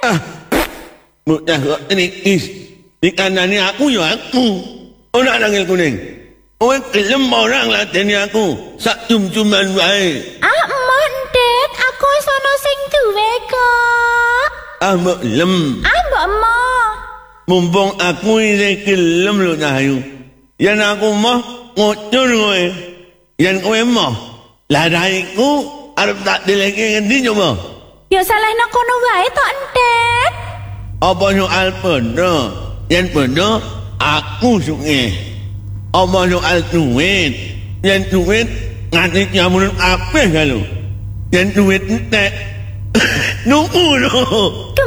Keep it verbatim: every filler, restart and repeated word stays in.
Ah, bocah kok ini is. Dikandani aku ya aku. Orang nangil kuning. Orang kelem orang lateni aku. Sak cum-cuman wae. Ah, mbok Ndet, aku sono sing duwe kok. Ah, mbok lem. Ah, mbok mo. Mumpung aku ini kelem lho Cahayu. Yen aku mah ngucur kowe. Yen kowe mah ladaiku arep tak dileke ngendi coba? Ya salahno kono wae tok Ndet. Apa soal bondo? Yen bondo aku sunge. Apa soal duit? Yen duit nganti nyamun kabeh lho. Yen duit entek nunggu lho.